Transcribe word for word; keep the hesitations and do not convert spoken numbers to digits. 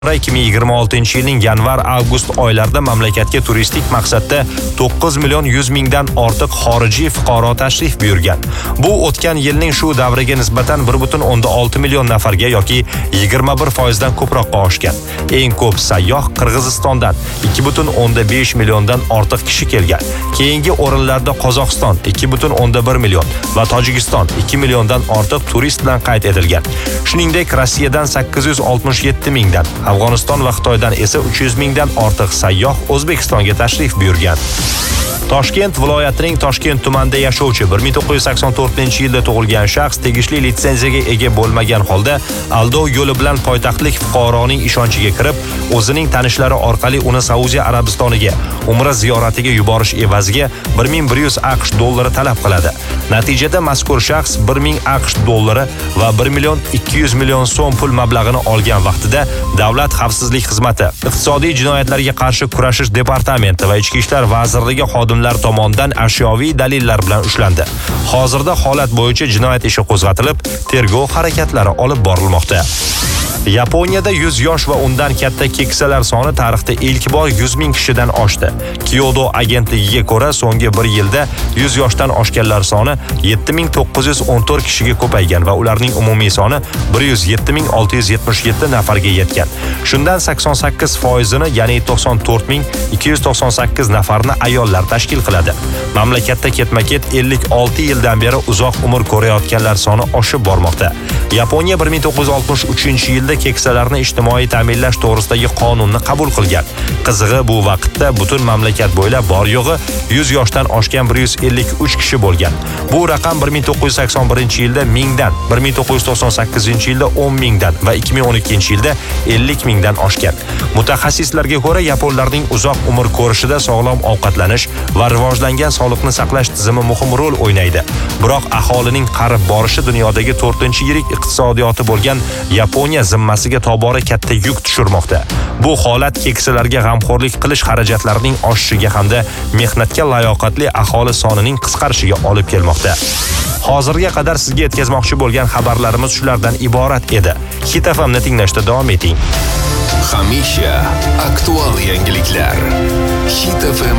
ikki ming yigirma oltinchi yilning yanvar-avgust oylarida mamlakatga turistik maqsadda to'qqiz million yuz mingdan ortiq xorijiy fuqaro tashrif buyurgan. Bu o'tgan yilning shu davriga nisbatan bir butun o'nda olti million nafarga yoki yigirma bir foiz dan ko'proqqa oshgan. Eng ko'p sayyoh Qirg'izistondan ikki butun o'nda besh milliondan ortiq kishi kelgan. Keyingi o'rinlarda Qozog'iston ikki butun o'nda bir million va Tojikiston ikki milliondan ortiq turist bilan qayd etilgan. Shuningdek, Rossiyadan sakkiz yuz oltmish yetti mingdan, Afg'oniston va Xitoydan esa uch yuz mingdan ortiq sayyoh O'zbekistonga tashrif buyurgan. Toshkent viloyatining Toshkent tumanida yashovchi bir ming to'qqiz yuz sakson to'rtinchi yilda tug'ilgan shaxs tegishli litsenziyaga ega bo'lmagan holda aldov yo'li bilan poytaxtlik fuqaroning ishonchiga kirib, o'zining tanishlari orqali uni Saudiya Arabistoniga umra ziyoratiga yuborish evaziga bir ming bir yuz AQSh dollari talab qiladi. Natijada mazkur shaxs bir ming AQSh dollari va bir million ikki yuz million so'm pul mablag'ini olgan vaqtida Davlat xavfsizlik xizmati, Iqtisodiy jinoyatlarga qarshi kurashish departamenti va Ichki ishlar vazirligi xodimlari tomonidan ashyoviy dalillar bilan ushlandi. Hozirda holat bo'yicha jinoyat ishi qo'zg'atilib, tergov harakatlari olib borilmoqda. Yaponiyada yuz yosh va undan katta keksalar soni tarixda ilk bor yuz ming kishidan oshdi. Kyodo agentligiga ko'ra, so'nggi bir yilda yuz yoshdan oshganlar soni yetti ming to'qqiz yuz o'n to'rt kishiga ko'paygan va ularning umumiy soni bir yuz yetti ming olti yuz yetmish yetti nafarga yetgan. Shundan sakson sakkiz foizini, ya'ni to'qson to'rt ming ikki yuz to'qson sakkiz nafarni ayollar tashkil qiladi. Mamlakatda ketma-ket ellik olti yildan beri uzoq umr ko'rayotganlar soni oshib bormoqda. Yaponiya bir ming to'qqiz yuz oltmish uchinchi yilda keksalarni ijtimoiy ta'minlash to'g'risidagi qonunni qabul qilgan. Qizig'i, bu vaqtda butun mamlakat bo'ylab bor yo'g'i yuz yoshdan oshgan bir yuz ellik uch kishi bo'lgan. Bu raqam bir ming to'qqiz yuz sakson birinchi yilda mingdan, bir ming to'qqiz yuz to'qson sakkizinchi yilda o'n mingdan va ikki ming o'n ikkinchi yilda ellik mingdan oshgan. Mutaxassislarga ko'ra, yaponlarning uzoq umr ko'rishida sog'lom ovqatlanish va rivojlangan sog'liqni saqlash tizimi muhim rol o'ynaydi. Biroq aholining qarib borishi dunyodagi to'rtinchi yirik iqtisodiyoti bo'lgan Yaponiya zimmasiga tobora katta yuk tushirmoqda. Bu holat keksalarga g'amxo'rlik qilish xarajatlarining oshishiga hamda mehnatga layoqatli aholi sonining qisqarishiga olib kelmoqda. Hozirga qadar sizga yetkazmoqchi bo'lgan xabarlarimiz shulardan iborat edi. Hit F M ni tinglashda davom eting. Hamisha aktual yangiliklar. Hit F M